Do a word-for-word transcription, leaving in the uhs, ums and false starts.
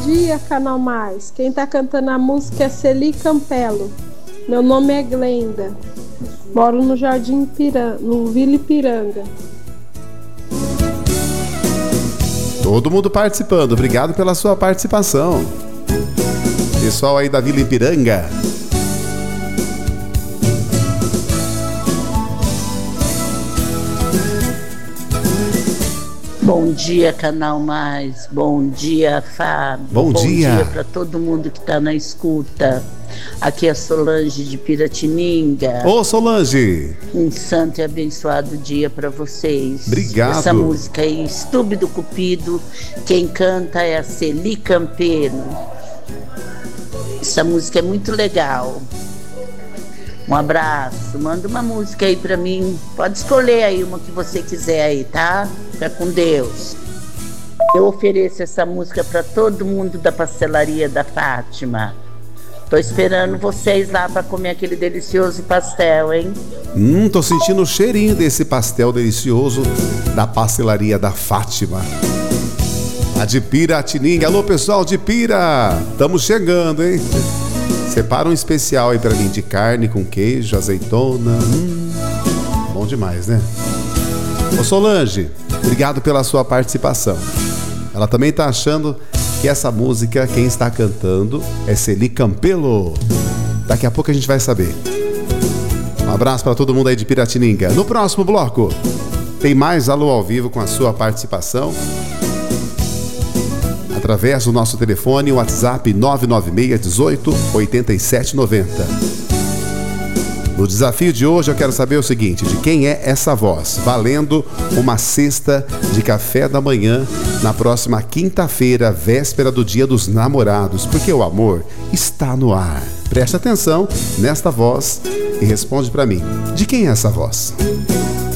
dia, Canal Mais. Quem tá cantando a música é Celi Campelo. Meu nome é Glenda. Moro no Jardim Piranga, no Vila Ipiranga. Todo mundo participando. Obrigado pela sua participação. Pessoal aí da Vila Ipiranga. Bom dia, Canal Mais. Bom dia, Fábio. Bom, Bom dia. dia para todo mundo que está na escuta. Aqui é Solange de Piratininga. Ô, Solange. Um santo e abençoado dia para vocês. Obrigado. Essa música aí, Estúpido Cupido, quem canta é a Celi Campelo. Essa música é muito legal. Um abraço, manda uma música aí pra mim. Pode escolher aí uma que você quiser aí, tá? Fica com Deus. Eu ofereço essa música pra todo mundo da pastelaria da Fátima. Tô esperando vocês lá pra comer aquele delicioso pastel, hein? Hum, tô sentindo o cheirinho desse pastel delicioso da pastelaria da Fátima. A de Piratininga. Alô, pessoal de Pira. Estamos chegando, hein? Separa um especial aí pra mim de carne com queijo, azeitona. Hum, bom demais, né? Ô Solange, obrigado pela sua participação. Ela também tá achando que essa música, quem está cantando é Celi Campelo. Daqui a pouco a gente vai saber. Um abraço para todo mundo aí de Piratininga. No próximo bloco, tem mais Alô ao Vivo com a sua participação. Através do nosso telefone, WhatsApp nove nove seis, um oito, oito sete nove zero. No desafio de hoje eu quero saber o seguinte: de quem é essa voz? Valendo uma cesta de café da manhã na próxima quinta-feira, véspera do Dia dos Namorados, porque o amor está no ar. Preste atenção nesta voz e responde pra mim: de quem é essa voz?